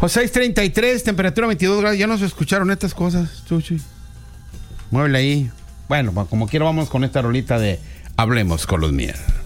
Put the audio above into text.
6:33, temperatura 22 grados. Ya no se escucharon estas cosas, Chuchi. Muévele ahí. Bueno, como quiera, vamos con esta rolita de Hablemos con los Mier.